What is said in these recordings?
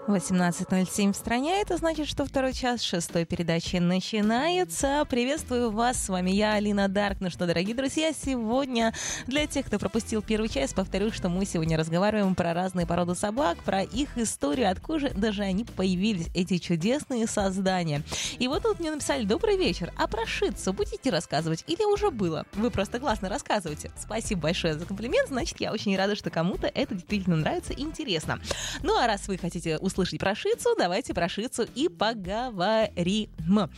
18:07 в стране. Это значит, что второй час шестой передачи начинается. Приветствую вас. С вами я, Алина Дарк. Ну что, дорогие друзья, сегодня для тех, кто пропустил первую часть, повторю, что мы сегодня разговариваем про разные породы собак, про их историю, откуда даже они появились, эти чудесные создания. И вот тут мне написали: добрый вечер, а про шицу будете рассказывать или уже было? Вы просто классно рассказываете. Спасибо большое за комплимент. Значит, я очень рада, что кому-то это действительно нравится и интересно. Ну а раз вы хотите услышать про шицу, давайте про шицу и поговорим.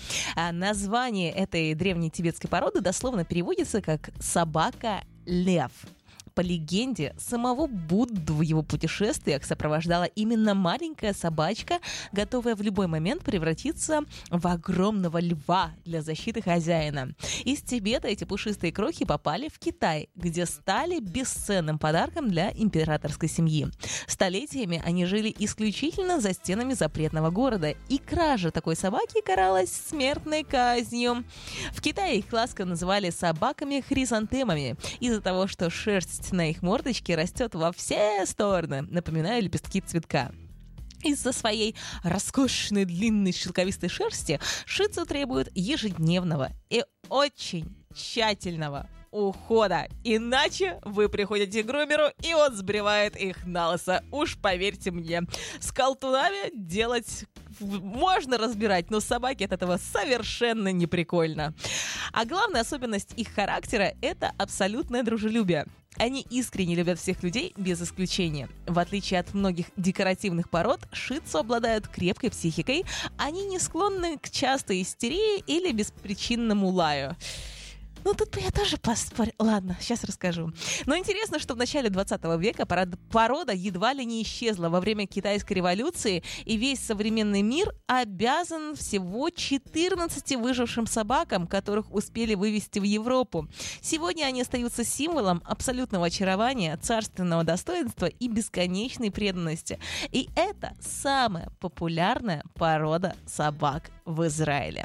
Название этой древней тибетской породы дословно переводится как «собака-лев». По легенде, самого Будду в его путешествиях сопровождала именно маленькая собачка, готовая в любой момент превратиться в огромного льва для защиты хозяина. Из Тибета эти пушистые крохи попали в Китай, где стали бесценным подарком для императорской семьи. Столетиями они жили исключительно за стенами запретного города, и кража такой собаки каралась смертной казнью. В Китае их ласково называли собаками-хризантемами из-за того, что шерсть на их мордочке растет во все стороны, напоминая лепестки цветка. Из-за своей роскошной длинной шелковистой шерсти шицу требует ежедневного и очень тщательного ухода. Иначе вы приходите к грумеру, и он сбривает их на лысо. Уж поверьте мне, с колтунами делать можно разбирать, но собаки от этого совершенно не прикольно. А главная особенность их характера – это абсолютное дружелюбие. Они искренне любят всех людей без исключения. В отличие от многих декоративных пород, шицу обладают крепкой психикой, они не склонны к частой истерии или беспричинному лаю. Ну, тут бы я тоже поспорила. Ладно, сейчас расскажу. Но интересно, что в начале 20 века порода едва ли не исчезла во время Китайской революции, и весь современный мир обязан всего 14 выжившим собакам, которых успели вывезти в Европу. Сегодня они остаются символом абсолютного очарования, царственного достоинства и бесконечной преданности. И это самая популярная порода собак в Израиле.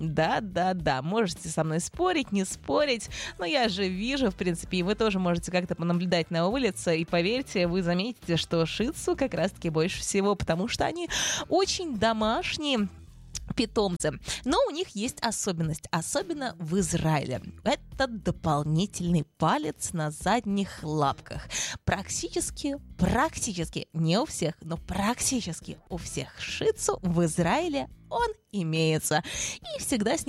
Да, можете со мной спорить, не спорить, но я же вижу, в принципе, и вы тоже можете как-то понаблюдать на улице, и поверьте, вы заметите, что шицу как раз-таки больше всего, потому что они очень домашние питомцы. Но у них есть особенность, особенно в Израиле. Это дополнительный палец на задних лапках. Практически, не у всех, но практически у всех шицу в Израиле он имеется. И всегда с ним